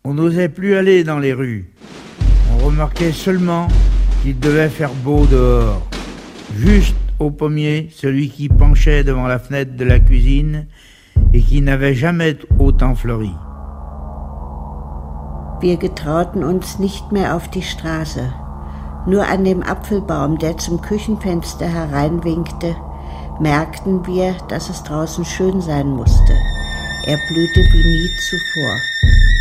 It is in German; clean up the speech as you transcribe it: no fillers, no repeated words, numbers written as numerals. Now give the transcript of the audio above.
On n'osait plus aller dans les rues. On remarquait seulement qu'il devait faire beau dehors. Juste au pommier, celui qui penchait devant la fenêtre de la cuisine et qui n'avait jamais autant fleuri. Wir getrauten uns nicht mehr auf die Straße. Nur an dem Apfelbaum, der zum Küchenfenster hereinwinkte, merkten wir, dass es draußen schön sein musste. Er blühte wie nie zuvor.